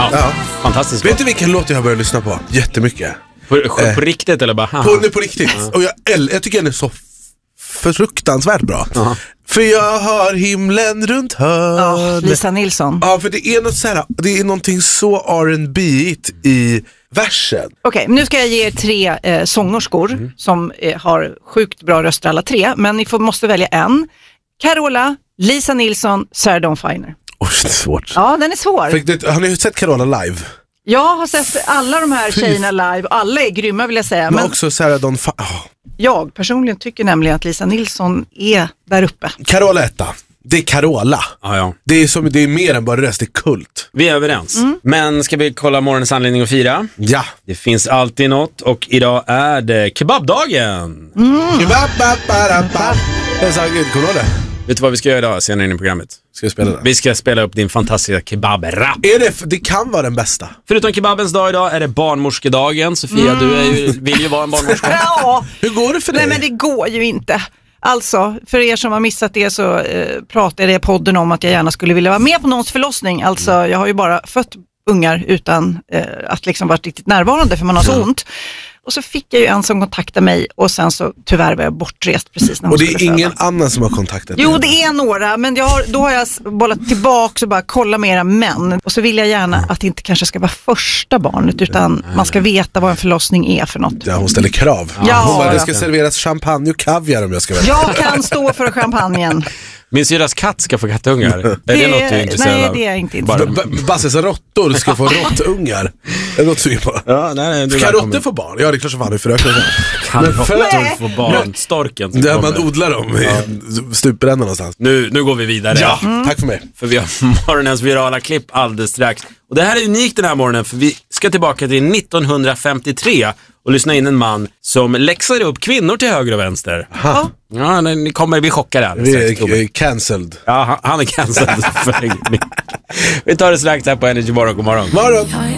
Ja. Fantastiskt. Vet du vilken låt jag har börjat lyssna på? Jättemycket. På riktigt eller bara? På riktigt. Och jag tycker den är så fruktansvärt bra. För jag har himlen runt hörnet. Lisa Nilsson. Ja, för det är något så här, det är någonting så R&B-igt i versen. Okej, nu ska jag ge er 3 sångerskor som har sjukt bra röster alla 3. Men ni måste välja en. Carola, Lisa Nilsson, Sarah Dawn Finer. Det är svårt. Ja, den är svår. Har ni sett Carola live? Jag har sett alla de här tjejerna live. Alla är grymma vill jag säga. Men också Sarah Dawn Finer. Jag personligen tycker nämligen att Lisa Nilsson är där uppe. Carola etta. Det är Carola. Ja. Det är mer än bara röst, det är kult. Vi är överens. Men ska vi kolla morgonens anledning att fira? Ja. Det finns alltid något och idag är det kebabdagen. Jag sa gud, kommer du det? Vet du vad vi ska göra idag senare in i programmet? Ska jag spela det? Vi ska spela upp din fantastiska kebabrap. Det kan vara den bästa. Förutom kebabens dag idag är det barnmorskedagen. Sofia, du vill ju vara en barnmorska. Ja. Hur går det för dig? Nej, men det går ju inte. Alltså, för er som har missat det så pratade jag i podden om att jag gärna skulle vilja vara med på någons förlossning. Alltså, jag har ju bara fött ungar utan att liksom varit riktigt närvarande för man har så ont. Och så fick jag ju en som kontaktade mig och sen så tyvärr var jag bortrest precis när hon skulle föda. Och det är ingen annan som har kontaktat dig? Jo, det är några, men då har jag bollat tillbaka och bara kolla med era män. Och så vill jag gärna att det inte kanske ska vara första barnet utan man ska veta vad en förlossning är för något. Ja, hon ställer krav. Ja. Hon bara, det ska serveras champagne och kaviar om jag ska veta. Jag kan stå för champagnen. Min syras katt ska få kattungar. Är det något du är intresserad nej, av? det är jag inte intresserad av. Basses råttor ska få råttungar. Är det något du är på? Ja, nej, Kan råttor få barn? Ja, det är klart som fan är fröken. Kan råttor få barn? Storken. Där man odlar dem i stuprännan någonstans. Nu går vi vidare. Ja, tack för mig. För vi har morgonens virala klipp alldeles strax. Och det här är unikt den här morgonen för vi ska tillbaka till 1953 och lyssna in en man som läxar upp kvinnor till höger och vänster. Ha. Ja, ni kommer bli chockade alldeles strax. Vi är cancelled. Ja, han är cancelled. Vi tar det strax här på Energy Morgon. God morgon. Morgon.